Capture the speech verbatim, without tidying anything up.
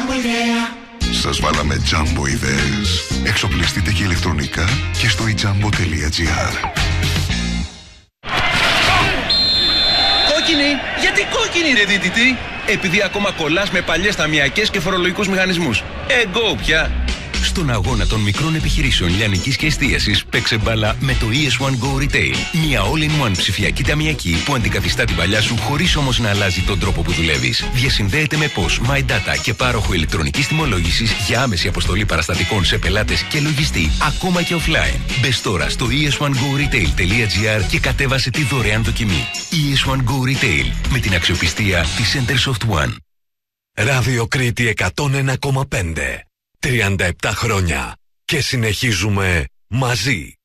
Jumbo ιδέα. Σας βάλαμε Jumbo ιδέες. Εξοπλιστείτε και ηλεκτρονικά και στο e jumbo τελεία gr. Κόκκινη! Γιατί κόκκινη ρε δίτητη? Επειδή ακόμα κολλάς με παλιές ταμιακές και φορολογικούς μηχανισμούς. Εγκό πια! Στον αγώνα των μικρών επιχειρήσεων λιανικής και εστίασης παίξε μπάλα με το ι ες one Go Retail. Μια all-in-one ψηφιακή ταμιακή που αντικαθιστά την παλιά σου χωρίς όμως να αλλάζει τον τρόπο που δουλεύεις. Διασυνδέεται με πώς, My Data και πάροχο ηλεκτρονικής τιμολόγησης για άμεση αποστολή παραστατικών σε πελάτες και λογιστή, ακόμα και offline. Μπες τώρα στο ι ες one go retail τελεία gr και κατέβασε τη δωρεάν δοκιμή. ι ες one Go Retail με την αξιοπιστία της Centersoft One. Ράδιο Κρήτη εκατόν ένα κόμμα πέντε. τριάντα επτά χρόνια και συνεχίζουμε μαζί.